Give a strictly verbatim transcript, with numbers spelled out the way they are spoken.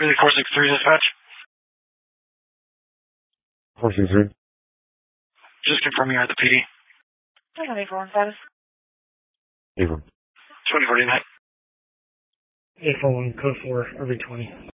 Really four six three dispatch. four six three. Just confirming you're at the P D. I got eight four one status. April. twenty forty-nine. eight four one, code four, every twenty.